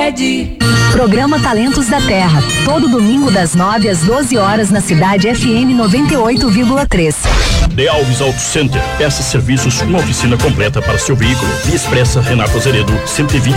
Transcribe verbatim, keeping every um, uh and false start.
Sicredi. Programa Talentos da Terra, todo domingo das nove às doze horas na cidade F M noventa e oito vírgula três. De Alves Auto Center, peças, serviços, uma oficina completa para seu veículo. Via Expressa Renato Azeredo, cento e vinte